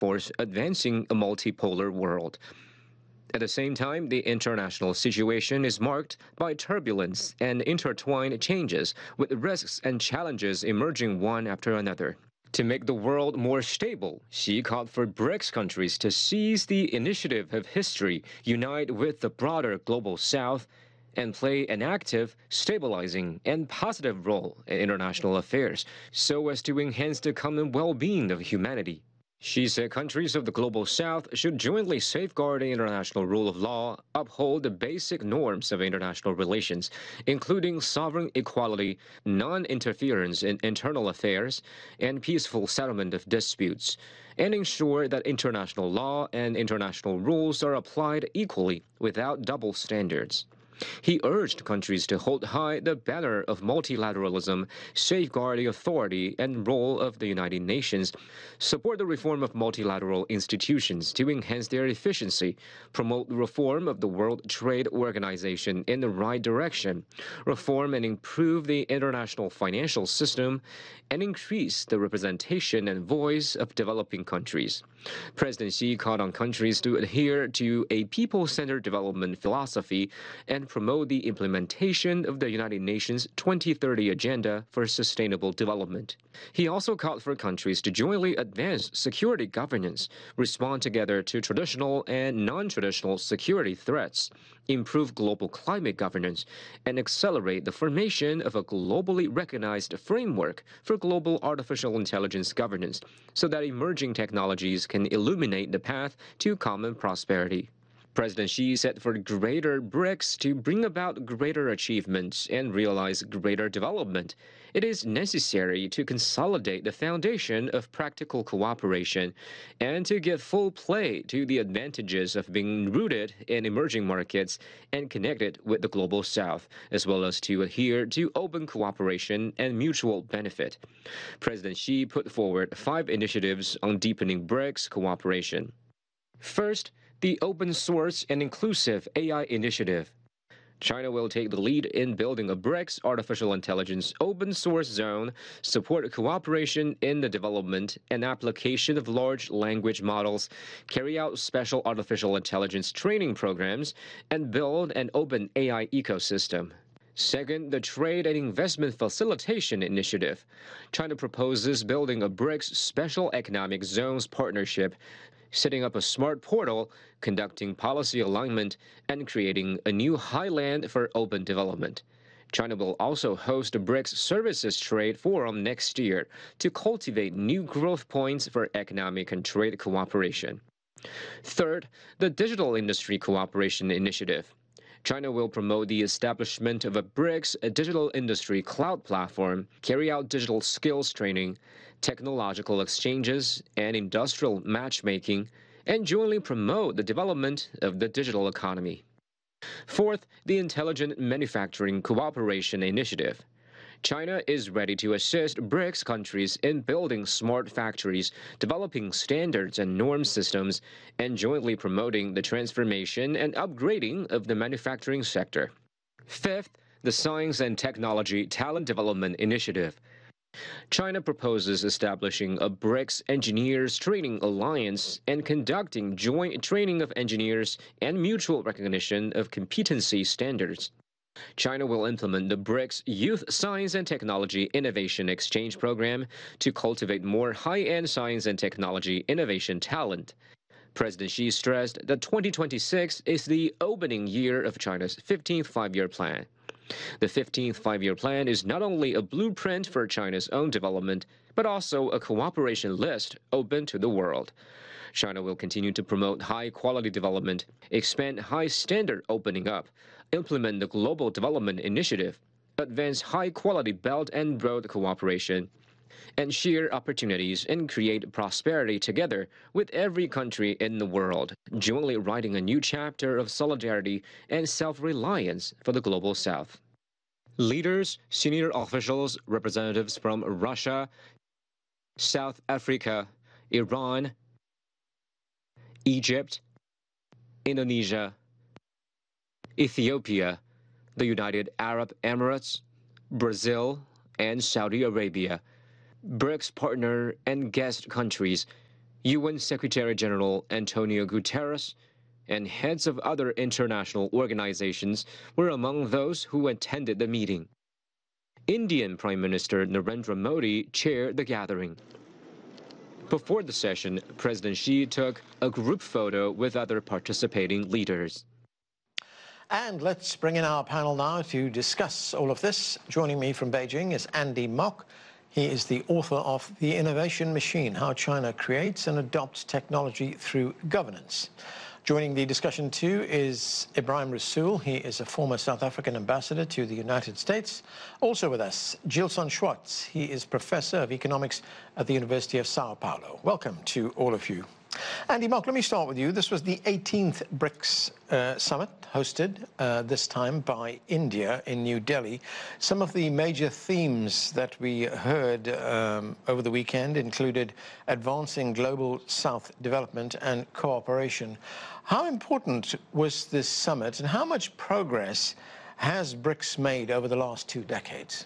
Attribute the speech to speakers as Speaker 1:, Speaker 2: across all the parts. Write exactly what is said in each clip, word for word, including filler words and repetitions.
Speaker 1: force advancing a multipolar world. At the same time, the international situation is marked by turbulence and intertwined changes, with risks and challenges emerging one after another. To make the world more stable, Xi called for BRICS countries to seize the initiative of history, unite with the broader global South, and play an active, stabilizing, and positive role in international affairs so as to enhance the common well-being of humanity. She said countries of the Global South should jointly safeguard the international rule of law, uphold the basic norms of international relations, including sovereign equality, non-interference in internal affairs, and peaceful settlement of disputes, and ensure that international law and international rules are applied equally without double standards. He urged countries to hold high the banner of multilateralism, safeguard the authority and role of the United Nations, support the reform of multilateral institutions to enhance their efficiency, promote the reform of the World Trade Organization in the right direction, reform and improve the international financial system, and increase the representation and voice of developing countries. President Xi called on countries to adhere to a people-centered development philosophy and promote the implementation of the United Nations twenty thirty Agenda for Sustainable Development. He also called for countries to jointly advance security governance, respond together to traditional and non-traditional security threats, improve global climate governance, and accelerate the formation of a globally recognized framework for global artificial intelligence governance so that emerging technologies can illuminate the path to common prosperity. President Xi said for greater BRICS to bring about greater achievements and realize greater development, it is necessary to consolidate the foundation of practical cooperation and to give full play to the advantages of being rooted in emerging markets and connected with the Global South, as well as to adhere to open cooperation and mutual benefit. President Xi put forward five initiatives on deepening BRICS cooperation. First, the Open Source and Inclusive A I Initiative. China will take the lead in building a BRICS artificial intelligence open source zone, support cooperation in the development and application of large language models, carry out special artificial intelligence training programs, and build an open A I ecosystem. Second, the Trade and Investment Facilitation Initiative. China proposes building a BRICS Special Economic Zones Partnership, setting up a smart portal, conducting policy alignment, and creating a new highland for open development. China will also host a BRICS Services Trade Forum next year to cultivate new growth points for economic and trade cooperation. Third, the Digital Industry Cooperation Initiative. China will promote the establishment of a BRICS a digital industry cloud platform, carry out digital skills training, technological exchanges, and industrial matchmaking, and jointly promote the development of the digital economy. Fourth, the Intelligent Manufacturing Cooperation Initiative. China is ready to assist BRICS countries in building smart factories, developing standards and norm systems, and jointly promoting the transformation and upgrading of the manufacturing sector. Fifth, the Science and Technology Talent Development Initiative. China proposes establishing a BRICS Engineers Training Alliance and conducting joint training of engineers and mutual recognition of competency standards. China will implement the BRICS Youth Science and Technology Innovation Exchange Program to cultivate more high-end science and technology innovation talent. President Xi stressed that twenty twenty-six is the opening year of China's fifteenth Five-Year Plan. The fifteenth Five-Year Plan is not only a blueprint for China's own development, but also a cooperation list open to the world. China will continue to promote high-quality development, expand high-standard opening up, implement the Global Development Initiative, advance high-quality Belt and Road cooperation, and share opportunities and create prosperity together with every country in the world, jointly writing a new chapter of solidarity and self-reliance for the Global South. Leaders, senior officials, representatives from Russia, South Africa, Iran, Egypt, Indonesia, Ethiopia, the United Arab Emirates, Brazil, and Saudi Arabia, BRICS partner and guest countries, U N Secretary-General Antonio Guterres and heads of other international organizations were among those who attended the meeting. Indian Prime Minister Narendra Modi chaired the gathering. Before the session, President Xi took a group photo with other participating leaders.
Speaker 2: And let's bring in our panel now to discuss all of this. Joining me from Beijing is Andy Mok. He is the author of The Innovation Machine, How China Creates and Adopts Technology Through Governance. Joining the discussion too is Ebrahim Rasool. He is a former South African ambassador to the United States. Also with us, Gilson Schwartz. He is professor of economics at the University of Sao Paulo. Welcome to all of you. Andy Mok, let me start with you. This was the eighteenth BRICS uh, summit, hosted uh, this time by India in New Delhi. Some of the major themes that we heard um, over the weekend included advancing global South development and cooperation. How important was this summit, and how much progress has BRICS made over the last two decades?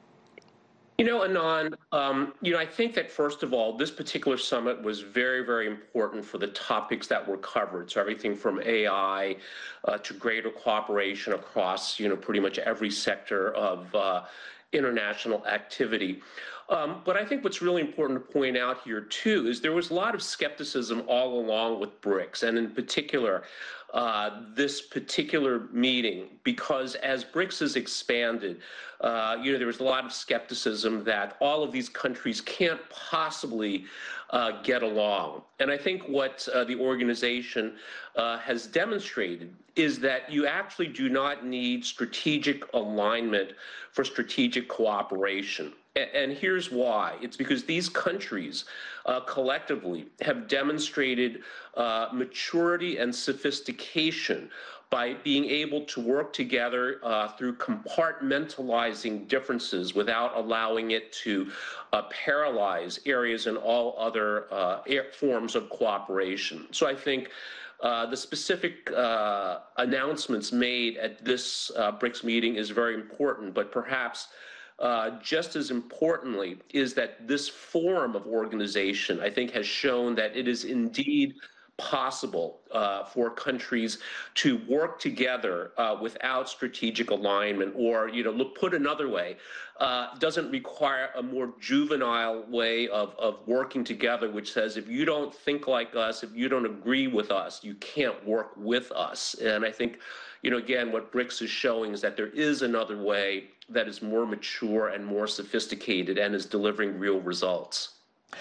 Speaker 3: You know, Anand, um, you know, I think that, first of all, this particular summit was very, very important for the topics that were covered. So everything from A I uh, to greater cooperation across, you know, pretty much every sector of uh, international activity. Um, but I think what's really important to point out here, too, is there was a lot of skepticism all along with BRICS, and in particular, uh, this particular meeting, because as BRICS has expanded, uh, you know, there was a lot of skepticism that all of these countries can't possibly uh, get along. And I think what uh, the organization uh, has demonstrated is that you actually do not need strategic alignment for strategic cooperation. And here's why. It's because these countries uh, collectively have demonstrated uh, maturity and sophistication by being able to work together uh, through compartmentalizing differences without allowing it to uh, paralyze areas in all other uh, forms of cooperation. So I think Uh, the specific uh, announcements made at this uh, BRICS meeting is very important, but perhaps uh, just as importantly is that this form of organization, I think, has shown that it is indeed possible uh, for countries to work together uh, without strategic alignment, or, you know, look, put another way, uh, doesn't require a more juvenile way of, of working together, which says if you don't think like us, if you don't agree with us, you can't work with us. And I think, you know, again, what BRICS is showing is that there is another way that is more mature and more sophisticated and is delivering real results.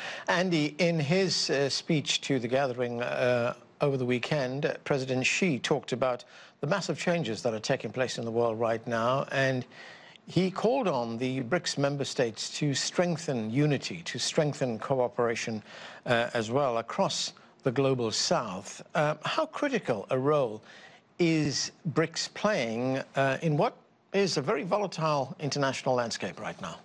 Speaker 2: Andy, in his uh, speech to the gathering uh, over the weekend, President Xi talked about the massive changes that are taking place in the world right now, and he called on the BRICS member states to strengthen unity, to strengthen cooperation uh, as well across the global south. Uh, how critical a role is BRICS playing uh, in what is a very volatile international landscape right now?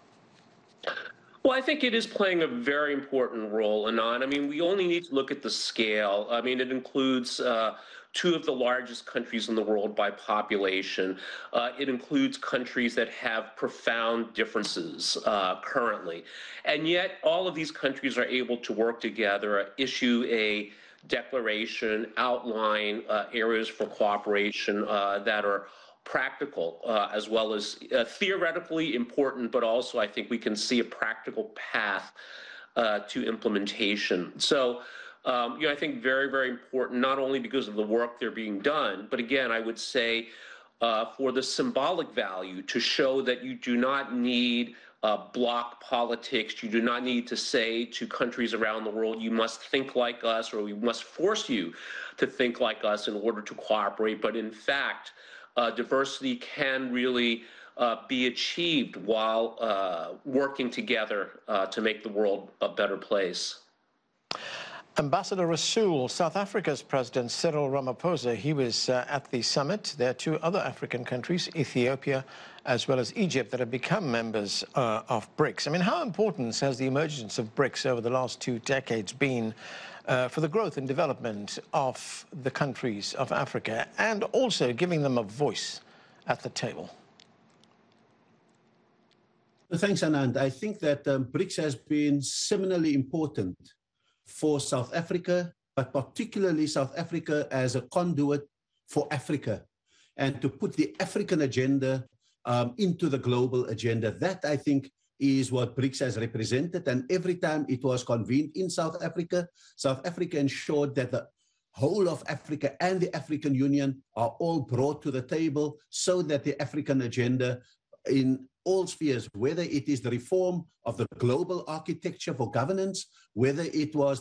Speaker 3: Well, I think it is playing a very important role, Anand. I mean, we only need to look at the scale. I mean, it includes uh, two of the largest countries in the world by population. Uh, it includes countries that have profound differences uh, currently. And yet, all of these countries are able to work together, issue a declaration, outline uh, areas for cooperation uh, that are practical uh, as well as uh, theoretically important, but also I think we can see a practical path uh, to implementation. So, um, you know, I think very, very important, not only because of the work they're being done, but again, I would say uh, for the symbolic value to show that you do not need uh, bloc politics. You do not need to say to countries around the world, you must think like us, or we must force you to think like us in order to cooperate. But in fact, Uh, diversity can really uh, be achieved while uh, working together uh, to make the world a better place.
Speaker 2: Ambassador Rasool, South Africa's President Cyril Ramaphosa, he was uh, at the summit. There are two other African countries, Ethiopia as well as Egypt, that have become members uh, of BRICS. I mean, how important has the emergence of BRICS over the last two decades been uh, for the growth and development of the countries of Africa, and also giving them a voice at the table?
Speaker 4: Thanks, Anand. I think that um, BRICS has been seminally important for South Africa, but particularly South Africa as a conduit for Africa, and to put the African agenda um, into the global agenda. That, I think, is what BRICS has represented. And every time it was convened in South Africa, South Africa ensured that the whole of Africa and the African Union are all brought to the table so that the African agenda in all spheres, whether it is the reform of the global architecture for governance, whether it was